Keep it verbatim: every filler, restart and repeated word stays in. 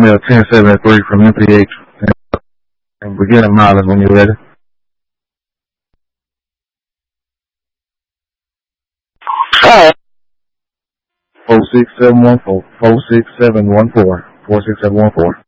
Mail ten seventy-three from M P H. And beginning mileage when you're ready. Four six seven one four. Four six seven one four. Four six seven one four.